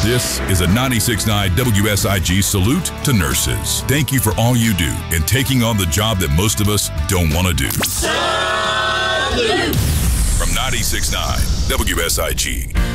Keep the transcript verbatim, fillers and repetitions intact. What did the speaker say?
This is a ninety-six point nine W S I G salute to nurses. Thank you for all you do in taking on the job that most of us don't want to do. Salute! From ninety-six point nine W S I G.